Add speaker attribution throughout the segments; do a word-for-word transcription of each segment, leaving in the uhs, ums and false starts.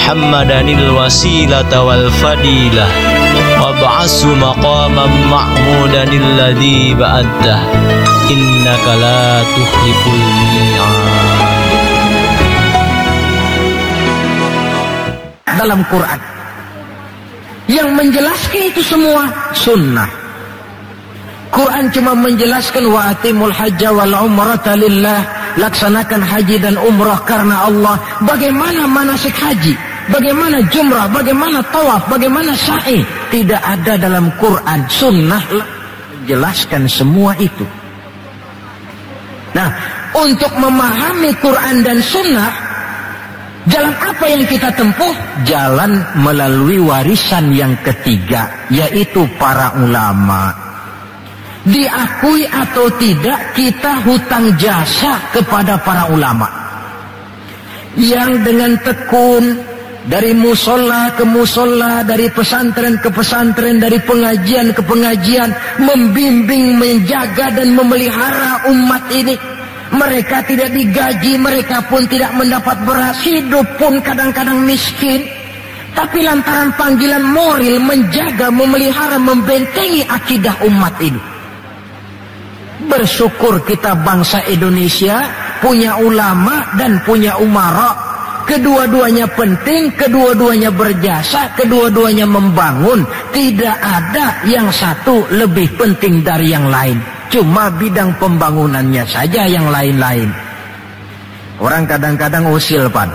Speaker 1: Muhammadanil wasilata wal fadilah wab'ashu maqaman ma'mudanil ladzi ba'addah innaka la tukhliful mi'ad.
Speaker 2: Dalam Quran yang menjelaskan itu semua sunnah. Quran cuma menjelaskan wa atimul hajja wal umrata lillah, laksanakan haji dan umrah karena Allah. Bagaimana manasik haji, bagaimana jumrah, bagaimana tawaf, bagaimana sa'i, tidak ada dalam Quran. Sunnah menjelaskan semua itu. Nah, untuk memahami Quran dan sunnah, jalan apa yang kita tempuh? Jalan melalui warisan yang ketiga, yaitu para ulama. Diakui atau tidak, kita hutang jasa kepada para ulama yang dengan tekun dari musola ke musola, dari pesantren ke pesantren, dari pengajian ke pengajian, membimbing, menjaga dan memelihara umat ini. Mereka tidak digaji, mereka pun tidak mendapat beras, hidup pun kadang-kadang miskin. Tapi lantaran panggilan moral menjaga, memelihara, membentengi akidah umat ini. Bersyukur kita bangsa Indonesia punya ulama dan punya umara. Kedua-duanya penting, kedua-duanya berjasa, kedua-duanya membangun. Tidak ada yang satu lebih penting dari yang lain. Cuma bidang pembangunannya saja yang lain-lain. Orang kadang-kadang usil, Pan.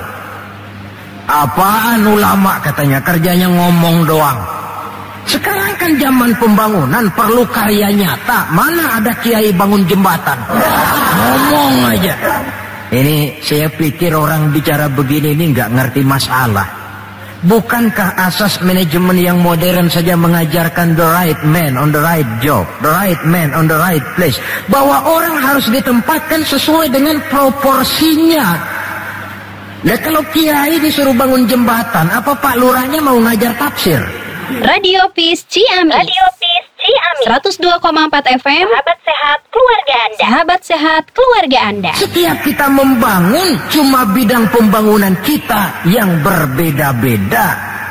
Speaker 2: Apaan ulama katanya, kerjanya ngomong doang. Sekarang kan zaman pembangunan perlu karya nyata. Mana ada kiai bangun jembatan? Ngomong aja. Ini saya pikir orang bicara begini ini nggak ngerti masalah. Bukankah asas manajemen yang modern saja mengajarkan the right man on the right job, the right man on the right place, bahwa orang harus ditempatkan sesuai dengan proporsinya. Nah, kalau kiai disuruh bangun jembatan, apa Pak Lurahnya mau ngajar tafsir?
Speaker 3: Radio Peace Ciamis. Radio Peace Ciamis. seratus dua koma empat F M. Sahabat sehat keluarga Anda. Sahabat sehat keluarga Anda.
Speaker 2: Setiap kita membangun, cuma bidang pembangunan kita yang berbeda-beda.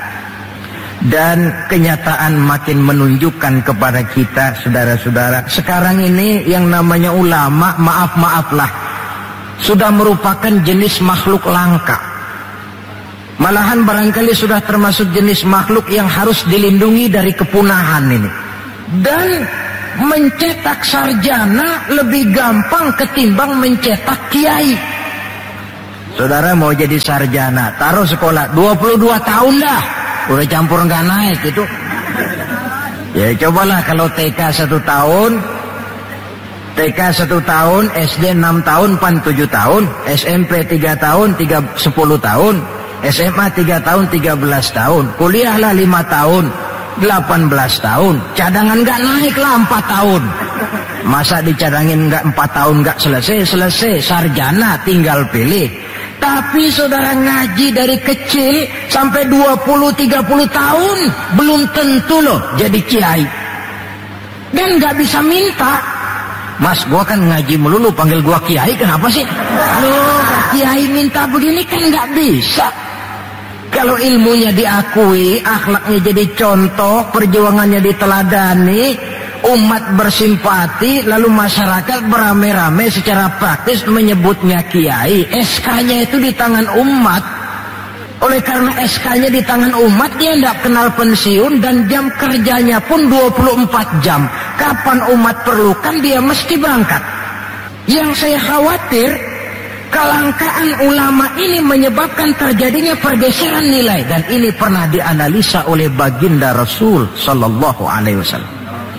Speaker 2: Dan kenyataan makin menunjukkan kepada kita, saudara-saudara, sekarang ini yang namanya ulama, maaf-maaflah, sudah merupakan jenis makhluk langka. Malahan barangkali sudah termasuk jenis makhluk yang harus dilindungi dari kepunahan ini. Dan mencetak sarjana lebih gampang ketimbang mencetak kiai. Saudara mau jadi sarjana, taruh sekolah dua puluh dua tahun dah, udah campur nggak naik itu. Ya cobalah kalau T K satu tahun, T K satu tahun, S D enam tahun, P A N tujuh tahun, S M P tiga tahun, tiga sepuluh tahun, S M A tiga tahun, tiga belas tahun, kuliahlah lima tahun, delapan belas tahun, cadangan nggak naik lah empat tahun. Masa dicadangin nggak empat tahun nggak selesai, selesai, sarjana tinggal pilih. Tapi saudara ngaji dari kecil sampai dua puluh tiga puluh tahun, belum tentu loh jadi kiai. Dan nggak bisa minta. Mas, gua kan ngaji melulu, panggil gua kiai, kenapa sih? Loh, kiai minta begini kan nggak bisa. Kalau ilmunya diakui, akhlaknya jadi contoh, perjuangannya diteladani, umat bersimpati, lalu masyarakat beramai-ramai secara praktis menyebutnya kiai. S K-nya itu di tangan umat. Oleh karena S K-nya di tangan umat, dia tidak kenal pensiun dan jam kerjanya pun dua puluh empat jam. Kapan umat perlukan, dia mesti berangkat. Yang saya khawatir, kelangkaan ulama ini menyebabkan terjadinya pergeseran nilai, dan ini pernah dianalisa oleh baginda Rasul Sallallahu Alaihi Wasallam.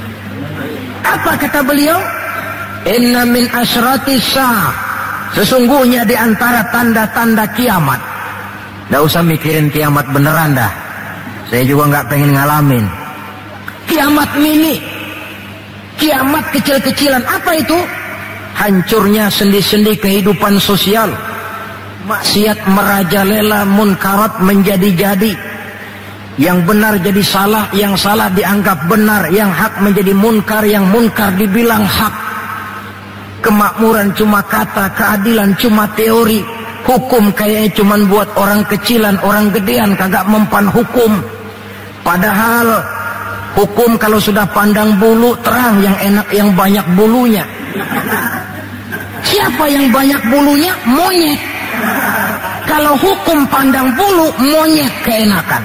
Speaker 2: Apa kata beliau? Inna min asyratis sa'ah, sesungguhnya di antara tanda-tanda kiamat. Nggak usah mikirin kiamat beneran dah, saya juga nggak pengen ngalamin. Kiamat mini, kiamat kecil-kecilan. Apa itu? Hancurnya sendi-sendi kehidupan sosial, maksiat merajalela, munkarat menjadi-jadi, yang benar jadi salah, yang salah dianggap benar, yang hak menjadi munkar, yang munkar dibilang hak. Kemakmuran cuma kata, keadilan cuma teori, hukum kayaknya cuman buat orang kecilan, orang gedean, kagak mempan hukum. Padahal hukum kalau sudah pandang bulu terang, yang enak yang banyak bulunya. Siapa yang banyak bulunya? Monyet. Kalau hukum pandang bulu, monyet keenakan.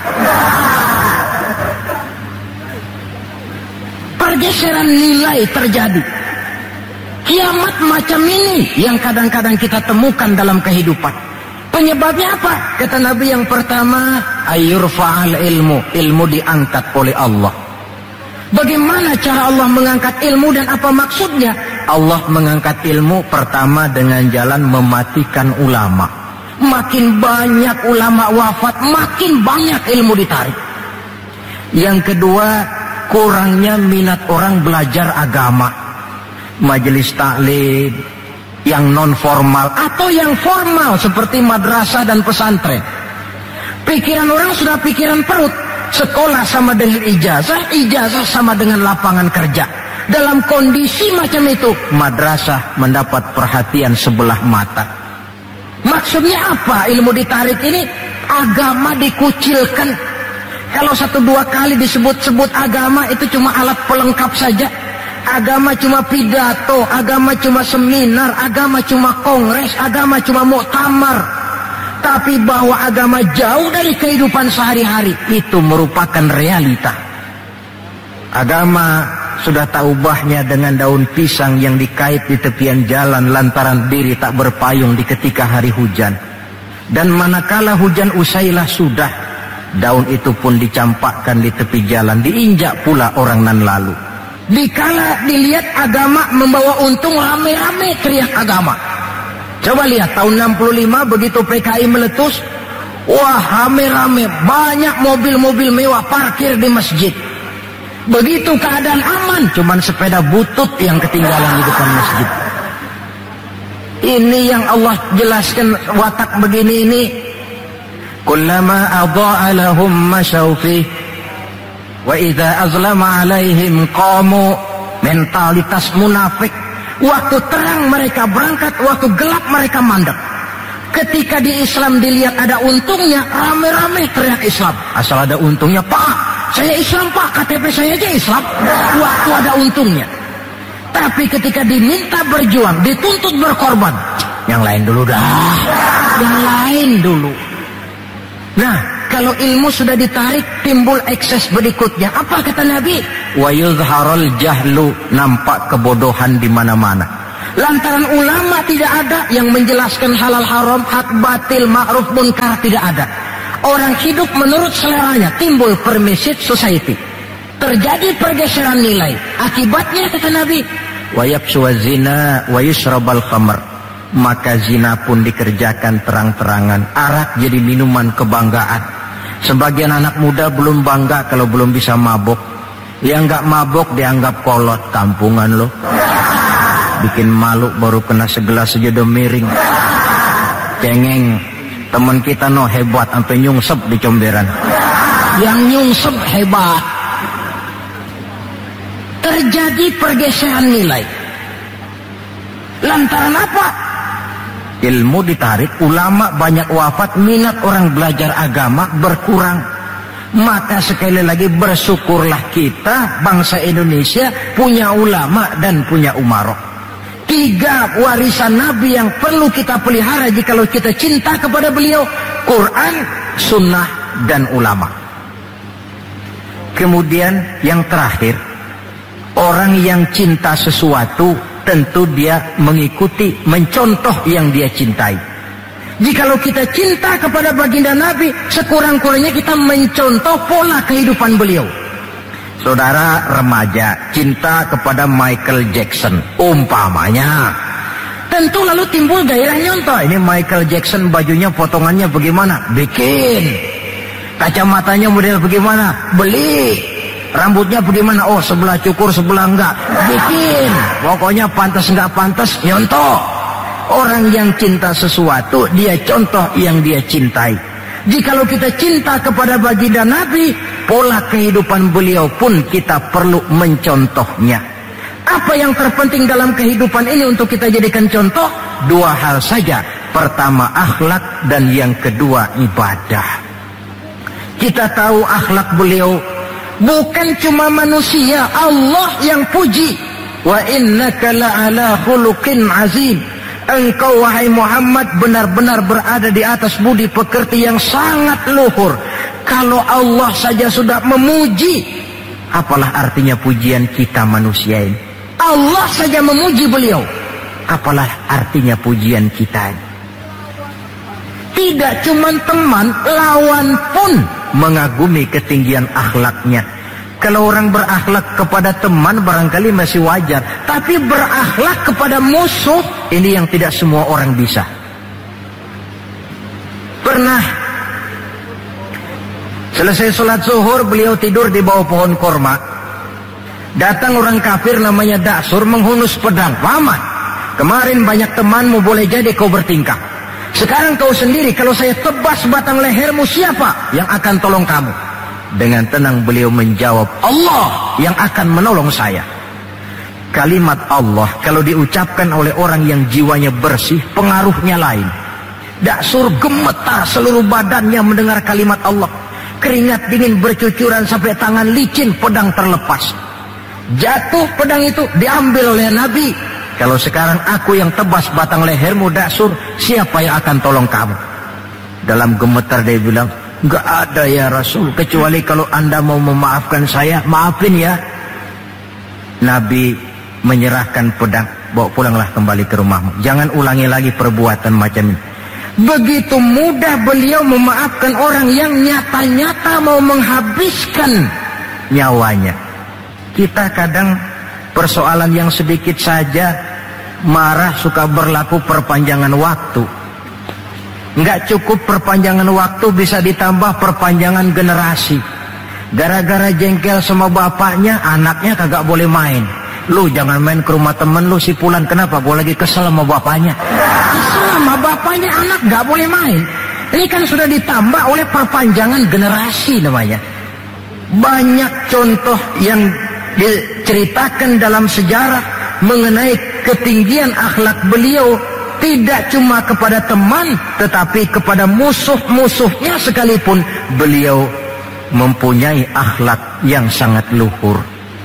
Speaker 2: Pergeseran nilai terjadi. Kiamat macam ini yang kadang-kadang kita temukan dalam kehidupan. Penyebabnya apa? Kata Nabi yang pertama, ayyurfa'al ilmu. Ilmu diangkat oleh Allah. Bagaimana cara Allah mengangkat ilmu dan apa maksudnya? Allah mengangkat ilmu pertama dengan jalan mematikan ulama. Makin banyak ulama wafat, makin banyak ilmu ditarik. Yang kedua, kurangnya minat orang belajar agama. Majelis taklim yang non formal atau yang formal seperti madrasah dan pesantren. Pikiran orang sudah pikiran perut. Sekolah sama dengan ijazah, ijazah sama dengan lapangan kerja. Dalam kondisi macam itu, madrasah mendapat perhatian sebelah mata. Maksudnya apa ilmu ditarik ini? Agama dikucilkan. Kalau satu dua kali disebut-sebut agama itu cuma alat pelengkap saja. Agama cuma pidato, agama cuma seminar, agama cuma kongres, agama cuma muktamar. Tapi bahwa agama jauh dari kehidupan sehari-hari, itu merupakan realita. Agama sudah tak ubahnya dengan daun pisang yang dikait di tepian jalan lantaran diri tak berpayung di ketika hari hujan. Dan manakala hujan usailah sudah, daun itu pun dicampakkan di tepi jalan, diinjak pula orang nan lalu. Dikala dilihat agama membawa untung, rame-rame teriak agama. Coba lihat tahun enam puluh lima begitu P K I meletus, wah rame-rame banyak mobil-mobil mewah parkir di masjid. Begitu keadaan aman, cuman sepeda butut yang ketinggalan di depan masjid. Ini yang Allah jelaskan watak begini ini. Kullama adha'a lahum masyaw fih wa idza azlama alaihim qamu. Mentalitas munafik. Waktu terang mereka berangkat, waktu gelap mereka mandek. Ketika di Islam dilihat ada untungnya, rame-rame teriak Islam. Asal ada untungnya, Pak, saya Islam Pak, K T P saya aja Islam. Waktu ada untungnya. Tapi ketika diminta berjuang, dituntut berkorban, yang lain dulu dah, yang lain dulu. Nah, kalau ilmu sudah ditarik, timbul ekses berikutnya. Apa kata Nabi? Wa yuzharul jahlu, nampak kebodohan di mana-mana. Lantaran ulama tidak ada yang menjelaskan halal haram, hak batil, ma'ruf munkar, tidak ada. Orang hidup menurut seleranya, timbul permissive society. Terjadi pergeseran nilai. Akibatnya kata Nabi, wa yafshuwa zina wa yushrabal khamr. Maka zina pun dikerjakan terang-terangan. Arak jadi minuman kebanggaan. Sebagian anak muda belum bangga kalau belum bisa mabok. Yang nggak mabok dianggap kolot, kampungan lo. Bikin malu baru kena segelas sejodoh miring. Cengeng. Teman kita no hebat sampai nyungsep di comberan. Yang nyungsep hebat. Terjadi pergeseran nilai. Lantaran apa? Ilmu ditarik, ulama banyak wafat, minat orang belajar agama berkurang. Maka sekali lagi bersyukurlah kita bangsa Indonesia punya ulama dan punya umarok. Tiga warisan Nabi yang perlu kita pelihara jikalau kita cinta kepada beliau: Quran, Sunnah, dan ulama. Kemudian yang terakhir, orang yang cinta sesuatu tentu dia mengikuti, mencontoh yang dia cintai. Jikalau kita cinta kepada baginda Nabi, sekurang-kurangnya kita mencontoh pola kehidupan beliau. Saudara remaja cinta kepada Michael Jackson, umpamanya, tentu lalu timbul gairah nyontoh. Ini Michael Jackson, bajunya potongannya bagaimana? Bikin. Kacamatanya model bagaimana? Beli. Rambutnya bagaimana? Oh, sebelah cukur, sebelah enggak. Bikin. Pokoknya pantas enggak pantas, nyontoh. Orang yang cinta sesuatu, dia contoh yang dia cintai. Jikalau kita cinta kepada baginda Nabi, pola kehidupan beliau pun kita perlu mencontohnya. Apa yang terpenting dalam kehidupan ini untuk kita jadikan contoh? Dua hal saja. pertama akhlak dan yang kedua ibadah. Kita tahu akhlak beliau bukan cuma manusia, Allah yang puji. Wa innaka la'ala khuluqin azim. Engkau wahai Muhammad benar-benar berada di atas budi pekerti yang sangat luhur. Kalau Allah saja sudah memuji, apalah artinya pujian kita manusia ini? Allah saja memuji beliau, apalah artinya pujian kita ini? Tidak cuma teman, lawan pun mengagumi ketinggian akhlaknya. Kalau orang berakhlak kepada teman barangkali masih wajar, tapi berakhlak kepada musuh ini yang tidak semua orang bisa. Pernah selesai sholat zuhur beliau tidur di bawah pohon korma. Datang orang kafir namanya Daksur menghunus pedang. Paman, kemarin banyak temanmu, boleh jadi kau bertingkah. Sekarang kau sendiri, kalau saya tebas batang lehermu, siapa yang akan tolong kamu? Dengan tenang beliau menjawab, Allah yang akan menolong saya. Kalimat Allah kalau diucapkan oleh orang yang jiwanya bersih, pengaruhnya lain. Daksur gemetar seluruh badannya mendengar kalimat Allah. Keringat dingin bercucuran sampai tangan licin, pedang terlepas. Jatuh pedang itu diambil oleh Nabi. Kalau sekarang aku yang tebas batang lehermu Daksur, siapa yang akan tolong kamu? Dalam gemetar dia bilang, enggak ada ya Rasul, kecuali kalau anda mau memaafkan saya, maafin ya. Nabi menyerahkan pedang, bawa pulanglah kembali ke rumahmu. Jangan ulangi lagi perbuatan macam ini. Begitu mudah beliau memaafkan orang yang nyata-nyata mau menghabiskan nyawanya. Kita kadang persoalan yang sedikit saja marah suka berlaku perpanjangan waktu. Nggak cukup perpanjangan waktu, bisa ditambah perpanjangan generasi. Gara-gara jengkel sama bapaknya, anaknya kagak boleh main. Lu jangan main ke rumah temen lu si Pulan, kenapa? Gua lagi kesel sama bapaknya. Kesel sama bapaknya, anak nggak boleh main. Ini kan sudah ditambah oleh perpanjangan generasi namanya. Banyak contoh yang diceritakan dalam sejarah mengenai ketinggian akhlak beliau. Tidak cuma kepada teman, tetapi kepada musuh-musuhnya sekalipun beliau mempunyai akhlak yang sangat luhur.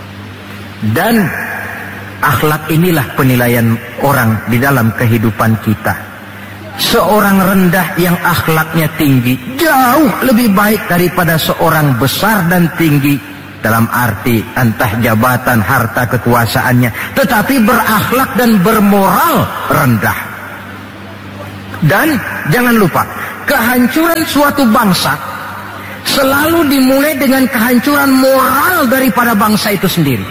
Speaker 2: Dan akhlak inilah penilaian orang di dalam kehidupan kita. Seorang rendah yang akhlaknya tinggi jauh lebih baik daripada seorang besar dan tinggi, dalam arti entah jabatan, harta, kekuasaannya, tetapi berakhlak dan bermoral rendah. Dan jangan lupa, kehancuran suatu bangsa selalu dimulai dengan kehancuran moral daripada bangsa itu sendiri.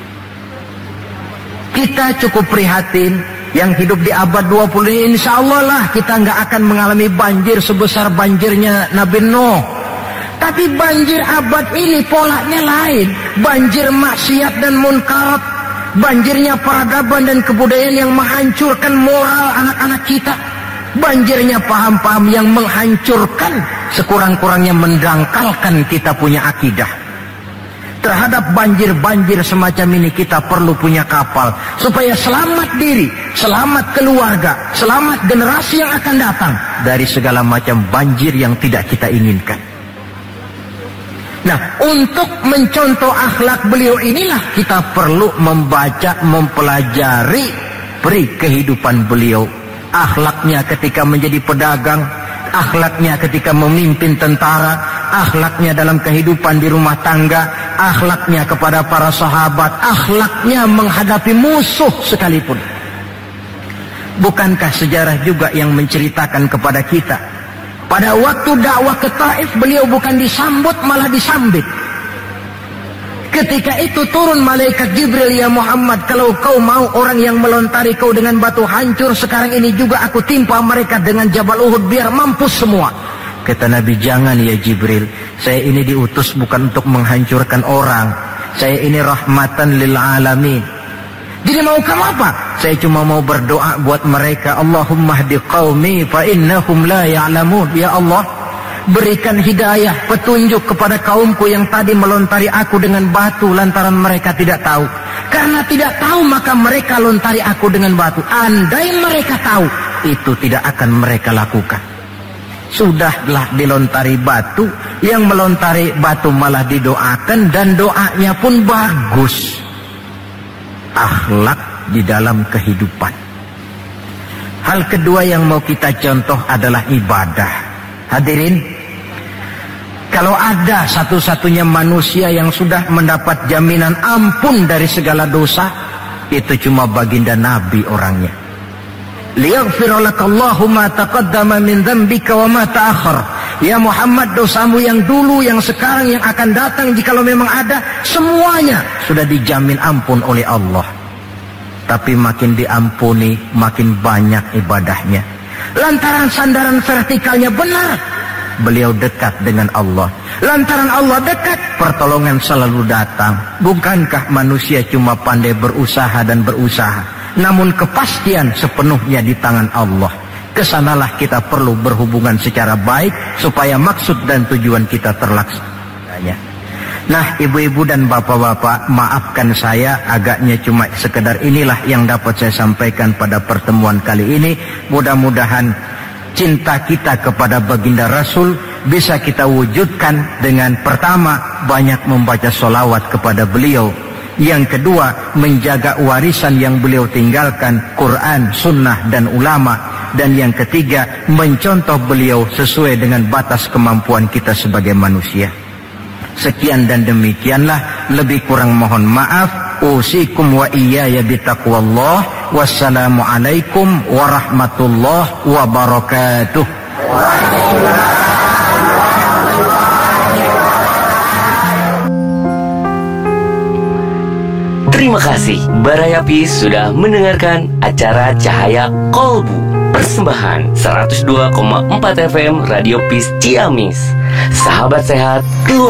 Speaker 2: Kita cukup prihatin yang hidup di abad dua puluh ini, insya Allah lah kita nggak akan mengalami banjir sebesar banjirnya Nabi Nuh. Tapi banjir abad ini polanya lain. Banjir maksiat dan munkarat, banjirnya peradaban dan kebudayaan yang menghancurkan moral anak-anak kita. Banjirnya paham-paham yang menghancurkan, sekurang-kurangnya mendangkalkan kita punya akidah. Terhadap banjir-banjir semacam ini kita perlu punya kapal, supaya selamat diri, selamat keluarga, selamat generasi yang akan datang dari segala macam banjir yang tidak kita inginkan. Nah, untuk mencontoh akhlak beliau inilah kita perlu membaca, mempelajari peri kehidupan beliau. Akhlaknya ketika menjadi pedagang, akhlaknya ketika memimpin tentara, akhlaknya dalam kehidupan di rumah tangga, akhlaknya kepada para sahabat, akhlaknya menghadapi musuh sekalipun. Bukankah sejarah juga yang menceritakan kepada kita, pada waktu dakwah ke Taif beliau bukan disambut malah disambit. Ketika itu turun malaikat Jibril, ya Muhammad, kalau kau mau orang yang melontari kau dengan batu hancur, sekarang ini juga aku timpa mereka dengan Jabal Uhud biar mampus semua. Kata Nabi, jangan ya Jibril, saya ini diutus bukan untuk menghancurkan orang, saya ini rahmatan lil alamin. Jadi mau kamu apa? Saya cuma mau berdoa buat mereka. Allahumma hdi qaumi fa innahum la ya'lamun. Ya Allah, berikan hidayah, petunjuk kepada kaumku yang tadi melontari aku dengan batu lantaran mereka tidak tahu. Karena tidak tahu maka mereka lontari aku dengan batu. Andai mereka tahu, itu tidak akan mereka lakukan. Sudahlah dilontari batu, yang melontari batu malah didoakan dan doanya pun bagus. Akhlak di dalam kehidupan. Hal kedua yang mau kita contoh adalah ibadah. Hadirin, kalau ada satu-satunya manusia yang sudah mendapat jaminan ampun dari segala dosa, itu cuma baginda Nabi orangnya. Liyaghfira lakallahu ma taqaddama min dzambika wa ma ta'akhkhar. Ya Muhammad, dosamu yang dulu, yang sekarang, yang akan datang, jikalau memang ada, semuanya sudah dijamin ampun oleh Allah. Tapi makin diampuni, makin banyak ibadahnya. Lantaran sandaran vertikalnya benar, beliau dekat dengan Allah. Lantaran Allah dekat, pertolongan selalu datang. Bukankah manusia cuma pandai berusaha dan berusaha, namun kepastian sepenuhnya di tangan Allah. Kesanalah kita perlu berhubungan secara baik supaya maksud dan tujuan kita terlaksana. Nah, ibu-ibu dan bapak-bapak, maafkan saya agaknya cuma sekedar inilah yang dapat saya sampaikan pada pertemuan kali ini. Mudah-mudahan cinta kita kepada baginda Rasul bisa kita wujudkan dengan pertama, banyak membaca sholawat kepada beliau. Yang kedua, menjaga warisan yang beliau tinggalkan, Quran, sunnah, dan ulama. Dan yang ketiga, mencontoh beliau sesuai dengan batas kemampuan kita sebagai manusia. Sekian dan demikianlah, lebih kurang mohon maaf. Usikum wa iyaya bitaqwallah. Wassalamualaikum warahmatullahi wabarakatuh.
Speaker 4: Terima kasih Baraya Peace sudah mendengarkan acara Cahaya Kolbu, persembahan seratus dua koma empat F M Radio Peace Ciamis. Sahabat sehat keluar